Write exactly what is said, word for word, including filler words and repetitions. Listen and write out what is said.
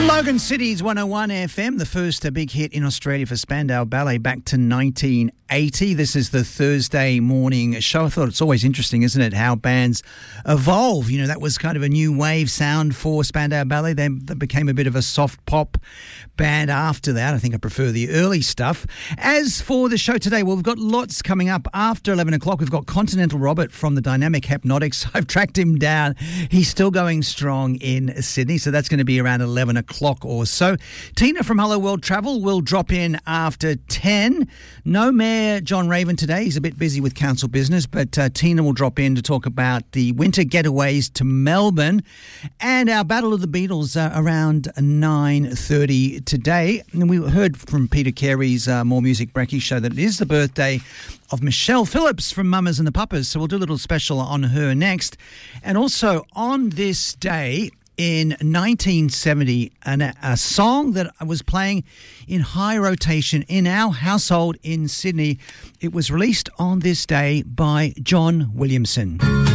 Logan City's one oh one F M, the first uh, big hit in Australia for Spandau Ballet back to nineteen eighty. This is the Thursday morning show. I thought it's always interesting, isn't it, how bands evolve. You know, that was kind of a new wave sound for Spandau Ballet. They, they became a bit of a soft pop band after that. I think I prefer the early stuff. As for the show today, well, we've got lots coming up. After eleven o'clock, we've got Continental Robert from the Dynamic Hypnotics. I've tracked him down. He's still going strong in Sydney, so that's going to be around eleven o'clock or so. Tina from Hello World Travel will drop in after ten. No Mayor John Raven today. He's a bit busy with council business, but uh, Tina will drop in to talk about the winter getaways to Melbourne and our Battle of the Beatles uh, around nine thirty today. And we heard from Peter Carey's uh, More Music Brekkie show that it is the birthday of Michelle Phillips from Mamas and the Papas, so we'll do a little special on her next. And also on this day in nineteen seventy, an, a song that was playing in high rotation in our household in Sydney. It was released on this day by John Williamson.